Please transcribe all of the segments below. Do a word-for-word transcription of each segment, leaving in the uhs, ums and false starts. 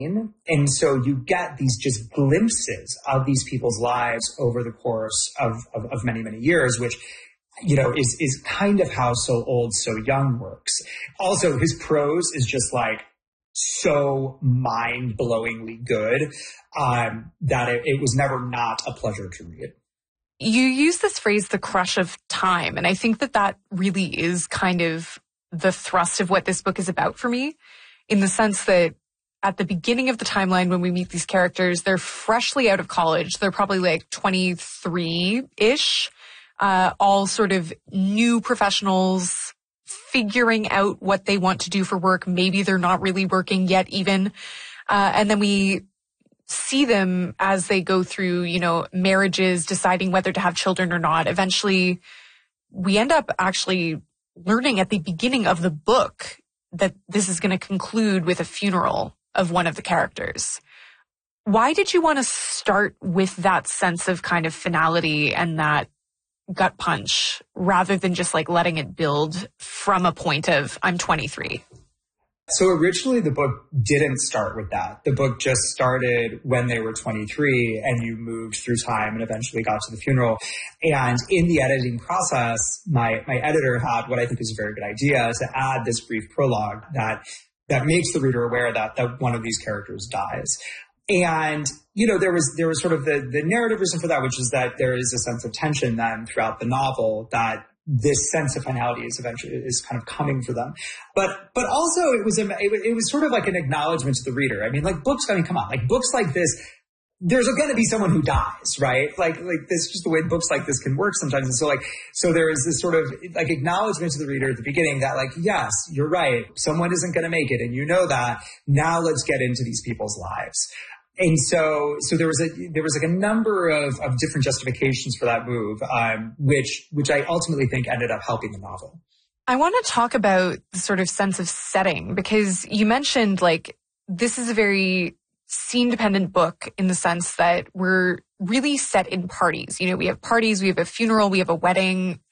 And so you get these just glimpses of these people's lives over the course of, of, of many, many years, which, you know, is, is kind of how So Old, So Young works. Also, his prose is just like so mind-blowingly good um, that it, it was never not a pleasure to read. You use this phrase, the crush of time, and I think that that really is kind of the thrust of what this book is about for me, in the sense that at the beginning of the timeline, when we meet these characters, they're freshly out of college. They're probably like twenty-three-ish, uh, all sort of new professionals figuring out what they want to do for work. Maybe they're not really working yet even. Uh, and then we see them as they go through, you know, marriages, deciding whether to have children or not. Eventually, we end up actually learning at the beginning of the book that this is going to conclude with a funeral of one of the characters. Why did you want to start with that sense of kind of finality and that gut punch rather than just like letting it build from a point of I'm twenty-three? So originally the book didn't start with that. The book just started when they were twenty-three and you moved through time and eventually got to the funeral. And in the editing process, my, my editor had what I think is a very good idea to add this brief prologue that that makes the reader aware that, that one of these characters dies. And, you know, there was there was sort of the, the narrative reason for that, which is that there is a sense of tension then throughout the novel that this sense of finality is eventually is kind of coming for them. But but also it was a, it, it was sort of like an acknowledgement to the reader. I mean, like books, I mean, come on, like books like this, there's going to be someone who dies, right? Like, like this is just the way books like this can work sometimes. And so like, so there is this sort of like acknowledgement to the reader at the beginning that like, yes, you're right. Someone isn't going to make it. And you know that. Now let's get into these people's lives. And so, so there was a, there was like a number of, of different justifications for that move, um, which, which I ultimately think ended up helping the novel. I want to talk about the sort of sense of setting, because you mentioned like, this is a very scene-dependent book in the sense that we're really set in parties. You know, we have parties, we have a funeral, we have a wedding.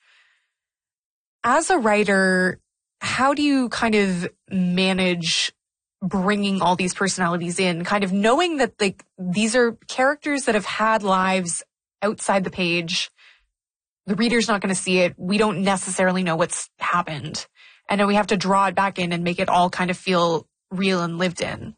As a writer, how do you kind of manage bringing all these personalities in, kind of knowing that like these are characters that have had lives outside the page? The reader's not going to see it. We don't necessarily know what's happened. And then we have to draw it back in and make it all kind of feel real and lived in.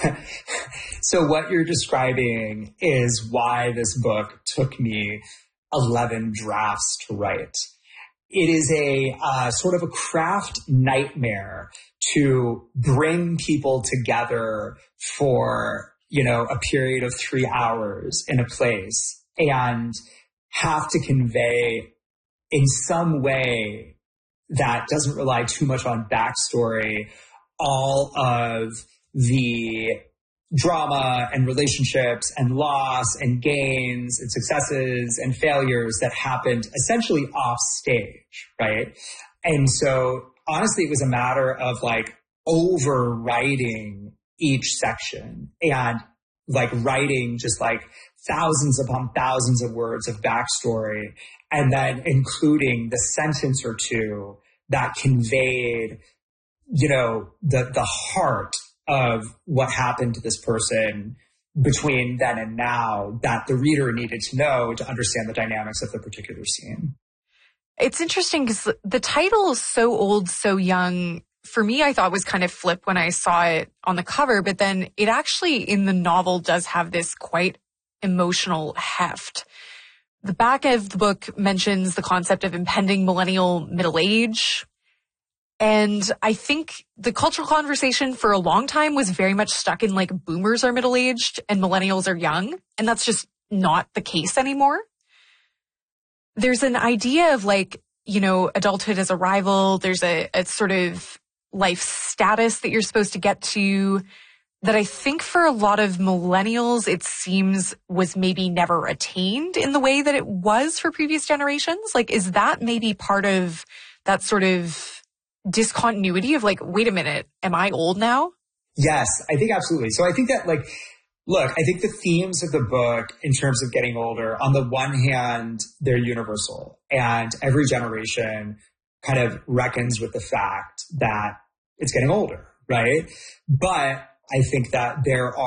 So what you're describing is why this book took me eleven drafts to write. It is a uh, sort of a craft nightmare to bring people together for, you know, a period of three hours in a place and have to convey in some way that doesn't rely too much on backstory all of the drama and relationships and loss and gains and successes and failures that happened essentially off stage, right? And so honestly, it was a matter of like overwriting each section and like writing just like thousands upon thousands of words of backstory and then including the sentence or two that conveyed, you know, the, the heart of what happened to this person between then and now that the reader needed to know to understand the dynamics of the particular scene. It's interesting because the title So Old, So Young, for me, I thought was kind of flip when I saw it on the cover, but then it actually in the novel does have this quite emotional heft. The back of the book mentions the concept of impending millennial middle age. And I think the cultural conversation for a long time was very much stuck in like boomers are middle-aged and millennials are young. And that's just not the case anymore. There's an idea of like, you know, adulthood as a rival. There's a, a sort of life status that you're supposed to get to that I think for a lot of millennials, it seems was maybe never attained in the way that it was for previous generations. Like, is that maybe part of that sort of discontinuity of like, wait a minute, am I old now? Yes, I think absolutely. So I think that like, look, I think the themes of the book in terms of getting older, on the one hand, they're universal and every generation kind of reckons with the fact that it's getting older, right? But I think that there are